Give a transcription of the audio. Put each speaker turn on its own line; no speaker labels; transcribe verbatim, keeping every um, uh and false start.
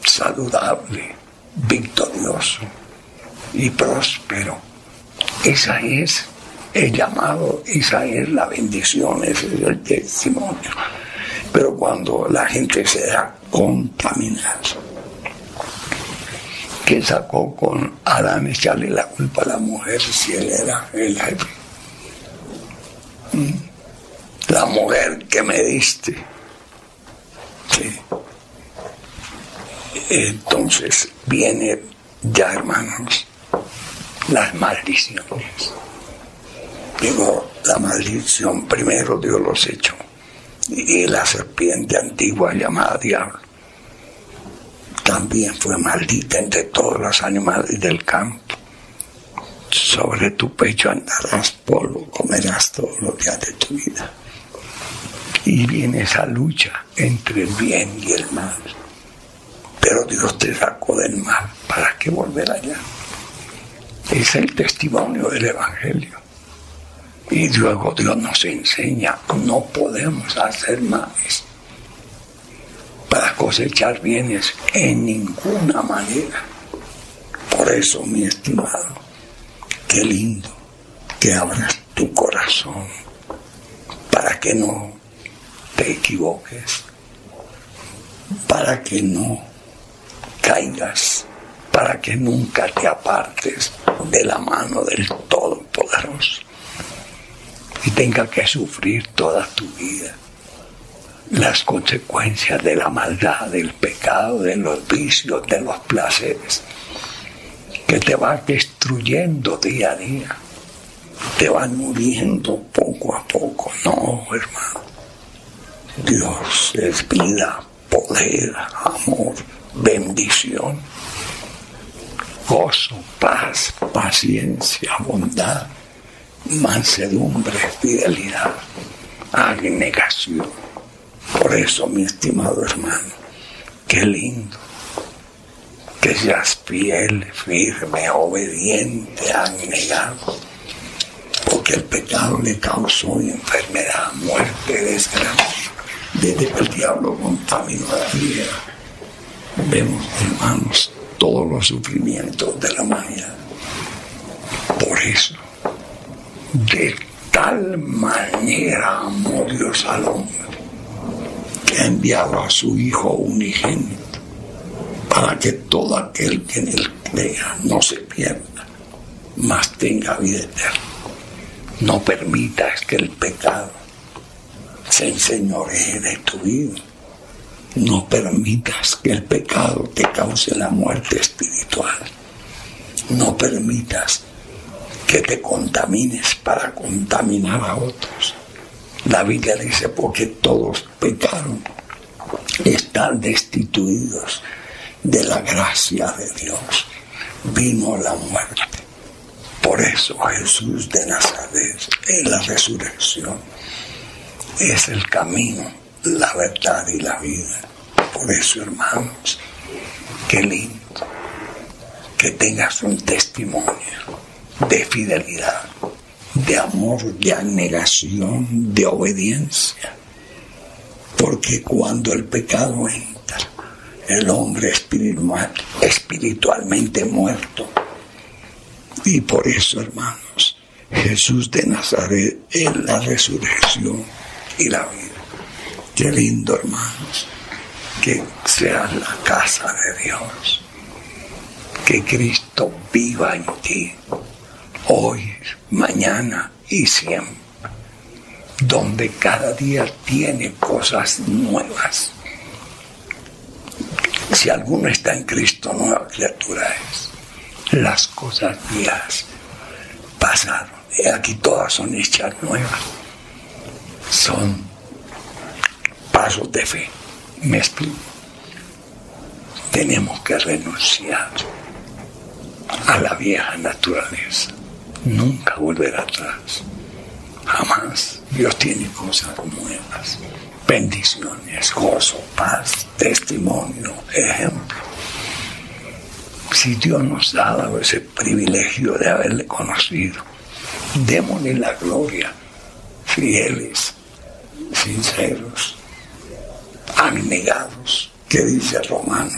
saludable, victorioso y próspero. Esa es el llamado, esa es la bendición, ese es el testimonio. Pero cuando la gente se da contaminada, que sacó con Adán echarle la culpa a la mujer si él era el jefe? ¿Mm? La mujer que me diste. Sí. Entonces viene ya, hermanos, las maldiciones. Digo, la maldición primero Dios los echó, y la serpiente antigua llamada diablo también fue maldita entre todos los animales del campo. Sobre tu pecho andarás polvo, comerás todos los días de tu vida. Y viene esa lucha entre el bien y el mal. Pero Dios te sacó del mal, ¿para qué volver allá? Es el testimonio del Evangelio. Y luego Dios nos enseña, no podemos hacer males para cosechar bienes en ninguna manera. Por eso, mi estimado, qué lindo que abras tu corazón para que no te equivoques, para que no caigas, para que nunca te apartes de la mano del Todopoderoso y tenga que sufrir toda tu vida las consecuencias de la maldad, del pecado, de los vicios, de los placeres, que te van destruyendo día a día, te van muriendo poco a poco. No, hermano, Dios es vida, poder, amor, bendición, gozo, paz, paciencia, bondad, mansedumbre, fidelidad, abnegación. Por eso, mi estimado hermano, qué lindo que seas fiel, firme, obediente, abnegado, porque el pecado le causó enfermedad, muerte, desgracia. Desde que el diablo contaminó la vida, vemos, hermanos, todos los sufrimientos de la humanidad. Por eso, de tal manera amó Dios al hombre, que ha enviado a su Hijo unigénito, para que todo aquel que en él crea no se pierda, mas tenga vida eterna. No permitas que el pecado se enseñoree de tu vida. No permitas que el pecado te cause la muerte espiritual. No permitas que te contamines para contaminar a otros. La Biblia dice, porque todos pecaron, están destituidos de la gracia de Dios. Vino la muerte. Por eso Jesús de Nazaret en la resurrección es el camino, la verdad y la vida. Por eso, hermanos, qué lindo que tengas un testimonio de fidelidad, de amor, de abnegación, de obediencia. Porque cuando el pecado entra, el hombre espiritual, espiritualmente muerto. Y por eso, hermanos, Jesús de Nazaret es la resurrección y la vida. Qué lindo, hermanos, que sea la casa de Dios, que Cristo viva en ti, hoy, mañana y siempre, donde cada día tiene cosas nuevas. Si alguno está en Cristo, nueva criatura es. Las cosas viejas pasaron, y aquí todas son hechas nuevas. Son pasos de fe. ¿Me explico? Tenemos que renunciar a la vieja naturaleza. Nunca volver atrás. Jamás. Dios tiene cosas nuevas. Bendiciones, gozo, paz, testimonio, ejemplo. Si Dios nos ha dado ese privilegio de haberle conocido, démosle la gloria, fieles, sinceros, abnegados, que dice Romanos.